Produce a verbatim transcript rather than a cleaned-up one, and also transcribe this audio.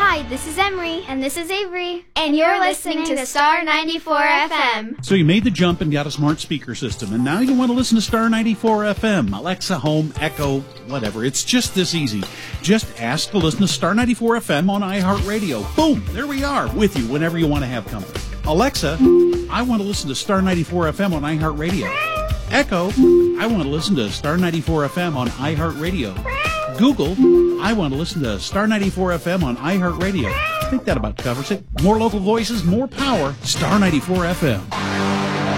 Hi, this is Emery. And this is Avery. And you're listening to Star ninety-four F M. So you made the jump and got a smart speaker system, and now you want to listen to Star ninety-four F M. Alexa, Home, Echo, whatever. It's just this easy. Just ask to listen to Star ninety-four F M on iHeartRadio. Boom! There we are, with you whenever you want to have company. Alexa, I want to listen to Star ninety-four F M on iHeartRadio. Echo, I want to listen to Star ninety-four F M on iHeartRadio. Google, I want to listen to Star ninety-four F M on iHeartRadio. I think that about covers it. More local voices, more power. Star ninety-four F M.